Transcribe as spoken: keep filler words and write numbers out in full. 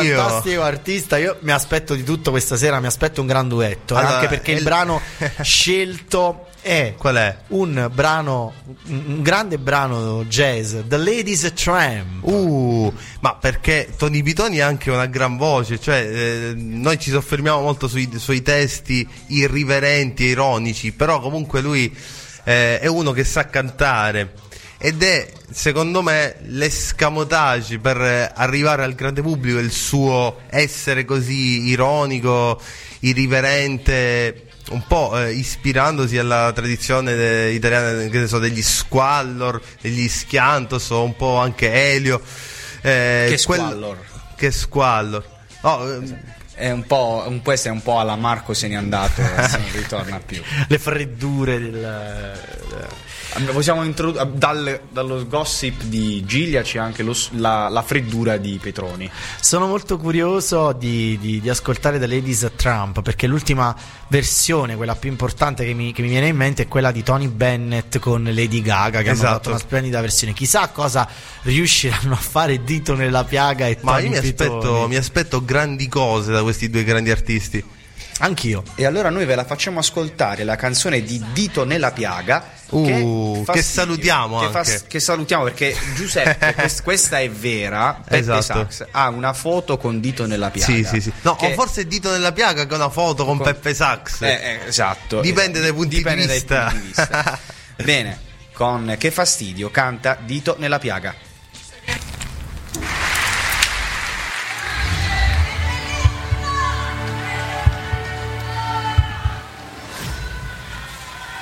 mio. fantastico artista. Io mi aspetto di tutto questa sera, mi aspetto un gran duetto, allora, anche perché il, il brano scelto è qual è? Un brano, un grande brano jazz, The Ladies Tramp. Uh, ma perché Tony Pitoni ha anche una gran voce, cioè eh, noi ci soffermiamo molto sui suoi testi irriverenti e ironici, però comunque lui eh, è uno che sa cantare. Ed è, secondo me, l'escamotage per arrivare al grande pubblico, il suo essere così ironico, irriverente, un po' eh, ispirandosi alla tradizione de- italiana, che ne so, degli Squallor, degli Schiantos, o un po' anche Elio. Eh, che quel... Squallor? Che Squallor? Oh, eh, È un po', un, questo è un po' alla Marco se n'è andato, se non ritorna più. Le freddure del... Possiamo introdurre dal, dallo gossip di Gilia c'è anche lo, la, la freddura di Petroni. Sono molto curioso di, di, di ascoltare The Ladies Tramp, perché l'ultima versione, quella più importante che mi, che mi viene in mente, è quella di Tony Bennett con Lady Gaga, che esatto. hanno fatto una splendida versione. Chissà cosa riusciranno a fare Dito nella piaga e ma Tony io mi aspetto, mi aspetto grandi cose da questi due grandi artisti. Anch'io. E allora noi ve la facciamo ascoltare, la canzone di Dito nella piaga, uh, che, che salutiamo che, anche. fa, che salutiamo perché Giuseppe, quest, questa è vera. Peppe esatto. Sax ha una foto con Dito nella piaga. Sì, sì, sì. No, che... o forse è Dito nella piaga che è una foto con, con... Peppe Sax. Eh, eh, esatto. Dipende dai punti Dipende di vista. Dai punti di vista. Bene, con Che fastidio canta Dito nella piaga.